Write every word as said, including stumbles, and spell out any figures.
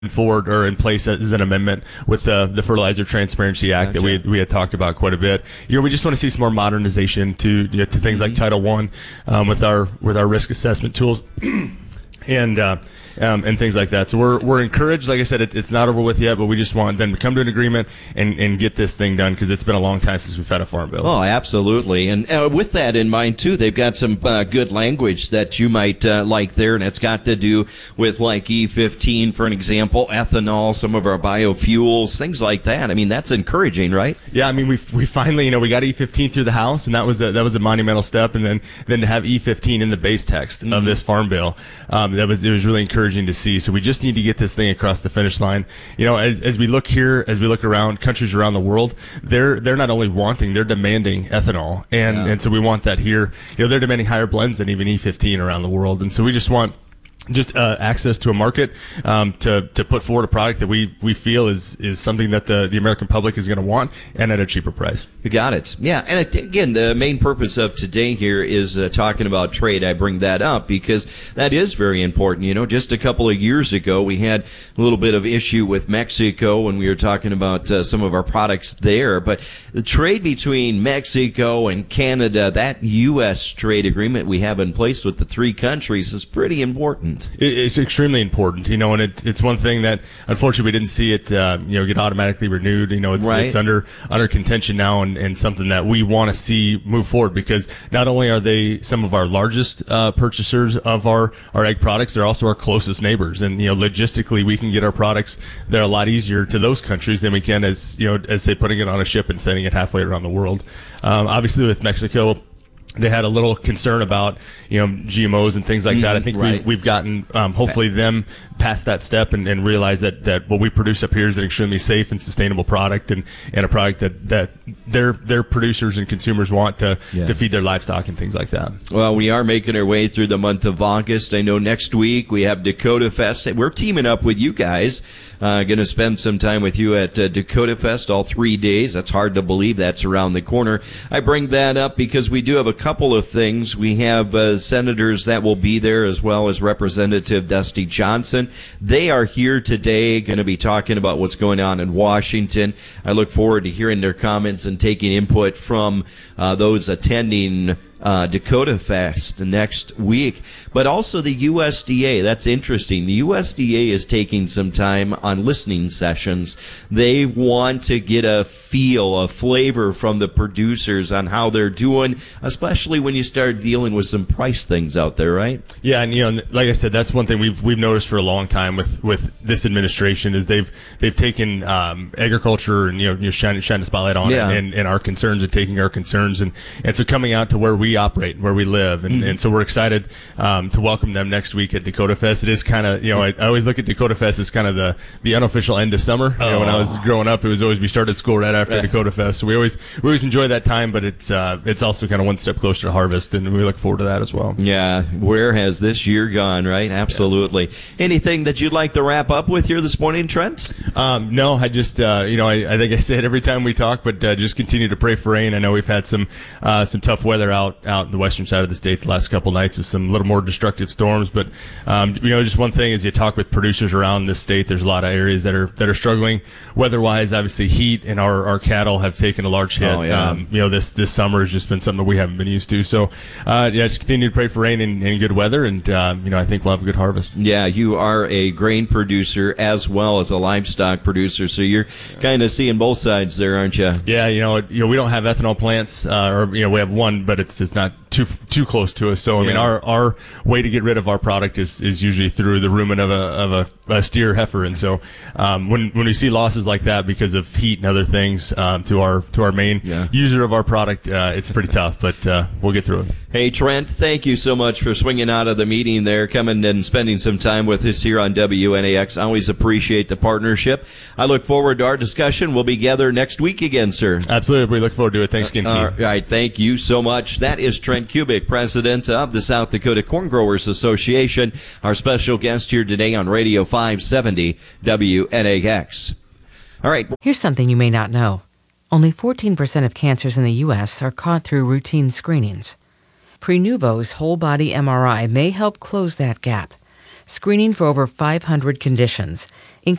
forward or in place as an amendment with the the Fertilizer Transparency Act gotcha. that we we had talked about quite a bit. You know, we just want to see some more modernization to you know, to things mm-hmm. like Title One um, with our with our risk assessment tools. and uh, um, and things like that. So we're we're encouraged. Like I said, it, it's not over with yet, but we just want them to come to an agreement and, and get this thing done because it's been a long time since we've had a farm bill. Oh, absolutely. And uh, with that in mind, too, they've got some uh, good language that you might uh, like there, and it's got to do with like E fifteen, for an example, ethanol, some of our biofuels, things like that. I mean, that's encouraging, right? Yeah, I mean, we we finally, you know, we got E fifteen through the House, and that was a, that was a monumental step, and then then to have E fifteen in the base text mm-hmm. of this farm bill, um, that was it was really encouraging to see. So we just need to get this thing across the finish line. You know, as as we look here, as we look around countries around the world, they're they're not only wanting, they're demanding ethanol, and yeah. and so we want that here. You know, they're demanding higher blends than even E fifteen around the world, and so we just want just uh, access to a market um, to to put forward a product that we we feel is is something that the the American public is going to want and at a cheaper price. You got it. Yeah, and it, again, the main purpose of today here is uh, talking about trade. I bring that up because that is very important. You know, just a couple of years ago, we had a little bit of issue with Mexico when we were talking about uh, some of our products there. But the trade between Mexico and Canada, that U S trade agreement we have in place with the three countries is pretty important. It's extremely important, you know, and it, it's one thing that unfortunately we didn't see it, uh, you know, get automatically renewed. You know, it's right. it's under under contention now, and, and something that we want to see move forward because not only are they some of our largest uh, purchasers of our, our egg products, they're also our closest neighbors, and you know, logistically we can get our products there a lot easier to those countries than we can as you know as say putting it on a ship and sending it halfway around the world. Um, obviously, with Mexico, they had a little concern about, you know, G M Os and things like that. I think right. we, we've gotten, um, hopefully them past that step and, and realize that, that what we produce up here is an extremely safe and sustainable product and, and a product that, that their, their producers and consumers want to, yeah. to feed their livestock and things like that. Well, we are making our way through the month of August. I know next week we have Dakota Fest. We're teaming up with you guys. Uh, going to spend some time with you at uh, Dakota Fest all three days. That's hard to believe that's around the corner. I bring that up because we do have a couple of things. We have uh, senators that will be there as well as Representative Dusty Johnson. They are here today, going to be talking about what's going on in Washington. I look forward to hearing their comments and taking input from uh, those attending Uh, Dakota Fest next week, but also the U S D A. That's interesting. The U S D A is taking some time on listening sessions. They want to get a feel, a flavor from the producers on how they're doing, especially when you start dealing with some price things out there, right? Yeah, and you know, like I said, that's one thing we've we've noticed for a long time with, with this administration is they've they've taken um, agriculture and you know, you shine shine a spotlight on yeah. it and, and our concerns and taking our concerns and, and so coming out to where we operate, where we live, and, mm-hmm. and so we're excited um, to welcome them next week at Dakota Fest. It is kind of, you know, I, I always look at Dakota Fest as kind of the, the unofficial end of summer. You know, when I was growing up, it was always we started school right after yeah. Dakota Fest, so we always we always enjoy that time. But it's uh, it's also kind of one step closer to harvest, and we look forward to that as well. Yeah, where has this year gone? Right, absolutely. Yeah. Anything that you'd like to wrap up with here this morning, Trent? Um, no, I just uh, you know I, I think I say it every time we talk, but uh, just continue to pray for rain. I know we've had some uh, some tough weather out out in the western side of the state the last couple nights with some little more destructive storms, but um, you know, just one thing is you talk with producers around this state. There's a lot of areas that are that are struggling weather-wise. Obviously, heat and our, our cattle have taken a large hit. Oh, yeah. Um, you know, this this summer has just been something that we haven't been used to. So, uh, yeah, just continue to pray for rain and, and good weather, and um, you know, I think we'll have a good harvest. Yeah, you are a grain producer as well as a livestock producer, so you're kind of seeing both sides there, aren't you? Yeah, you know, you know, we don't have ethanol plants, uh, or you know, we have one, but it's it's not too too close to us. So I yeah. mean, our our way to get rid of our product is, is usually through the rumen of a of a, a steer heifer. And so um, when when we see losses like that because of heat and other things um, to our to our main yeah. user of our product, uh, it's pretty tough. But uh, we'll get through it. Hey, Trent, thank you so much for swinging out of the meeting there, coming and spending some time with us here on W N A X. I always appreciate the partnership. I look forward to our discussion. We'll be together next week again, sir. Absolutely. We look forward to it. Thanks again, Keith. All right. Thank you so much. That is Trent Kubik, president of the South Dakota Corn Growers Association, our special guest here today on Radio five seventy W N A X. All right. Here's something you may not know. Only fourteen percent of cancers in the U S are caught through routine screenings. Prenuvo's whole-body M R I may help close that gap. screening for over five hundred conditions,